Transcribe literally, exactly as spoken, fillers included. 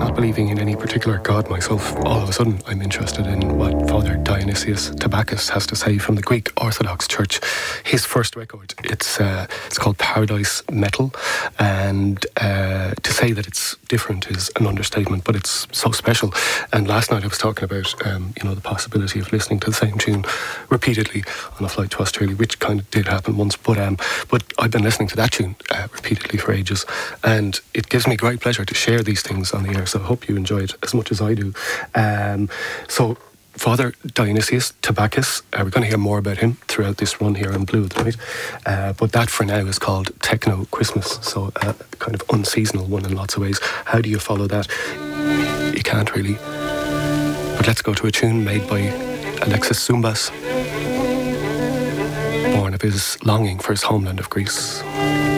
not believing in any particular god myself, all of a sudden I'm interested in what Father Dionysius Tabakis has to say from the Greek Orthodox Church. His first record, it's uh, it's called Paradise Metal, and uh, to say that it's different is an understatement, but it's so special. And last night I was talking about um, you know, the possibility of listening to the same tune repeatedly on a flight to Australia, which kind of did happen once, but um, but I've been listening to that tune uh, repeatedly for ages, and it gives me great pleasure to share these things on the air, so I hope you enjoy it as much as I do. Um, so Father Dionysius Tabakis, uh, we're going to hear more about him throughout this run here on Blue tonight, uh, but that for now is called Techno Christmas, so a uh, kind of unseasonal one in lots of ways. How do you follow that? You can't really. But let's go to a tune made by Alexis Zoumbas, born of his longing for his homeland of Greece.